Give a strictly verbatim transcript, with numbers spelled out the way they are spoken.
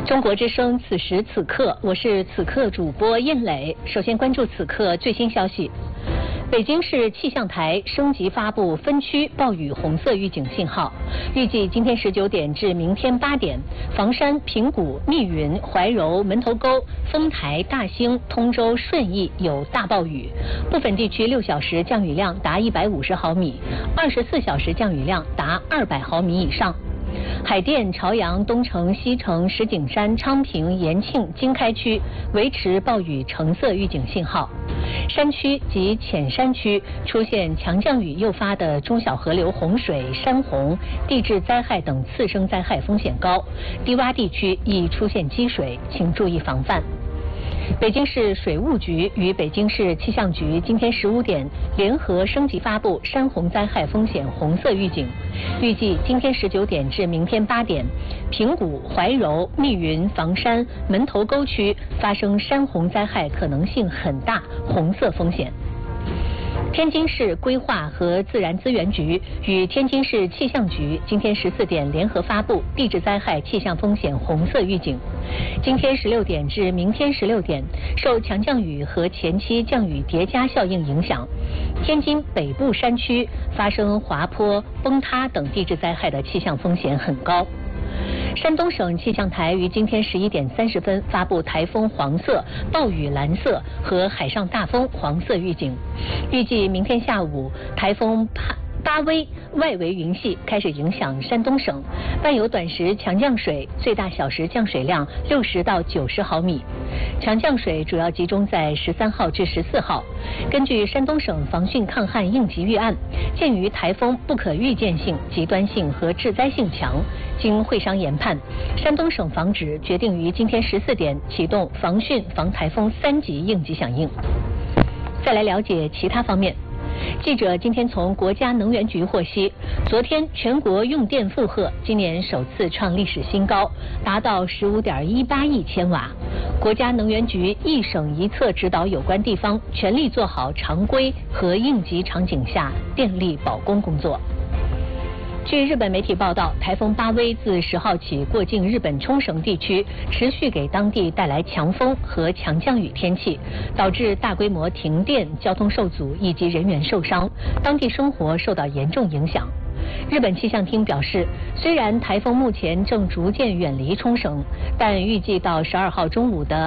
中国之声，此时此刻，我是此刻主播燕磊。首先关注此刻最新消息。北京市气象台升级发布分区暴雨红色预警信号，预计今天十九点至明天八点，房山、平谷、密云、怀柔、门头沟、丰台、大兴、通州、顺义有大暴雨，部分地区六小时降雨量达一百五十毫米，二十四小时降雨量达二百毫米以上。海淀、朝阳、东城、西城、石景山、昌平、延庆、经开区维持暴雨橙色预警信号。山区及浅山区出现强降雨诱发的中小河流洪水、山洪、地质灾害等次生灾害风险高，低洼地区易出现积水，请注意防范。北京市水务局与北京市气象局今天十五点联合升级发布山洪灾害风险红色预警，预计今天十九点至明天八点，平谷、怀柔、密云、房山、门头沟区发生山洪灾害可能性很大，红色风险。天津市规划和自然资源局与天津市气象局今天十四点联合发布地质灾害气象风险红色预警。今天十六点至明天十六点，受强降雨和前期降雨叠加效应影响，天津北部山区发生滑坡、崩塌等地质灾害的气象风险很高。山东省气象台于今天十一点三十分发布台风黄色、暴雨蓝色和海上大风黄色预警，预计明天下午台风帕巴威外围云系开始影响山东省，伴有短时强降水，最大小时降水量六十到九十毫米。强降水主要集中在十三号至十四号。根据山东省防汛抗旱应急预案，鉴于台风不可预见性、极端性和致灾性强，经会商研判，山东省防指决定于今天十四点启动防汛防台风三级应急响应。再来了解其他方面。记者今天从国家能源局获悉，昨天全国用电负荷今年首次创历史新高，达到十五点一八亿千瓦。国家能源局一省一策指导有关地方全力做好常规和应急场景下电力保供工作。据日本媒体报道，台风巴威自十号起过境日本冲绳地区，持续给当地带来强风和强降雨天气，导致大规模停电、交通受阻以及人员受伤，当地生活受到严重影响。日本气象厅表示，虽然台风目前正逐渐远离冲绳，但预计到十二号中午的